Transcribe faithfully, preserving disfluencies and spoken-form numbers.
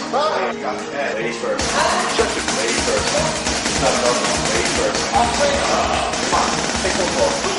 Ladies first. Just ladies first. No, no, no, ladies first. Uh, come on, take one more.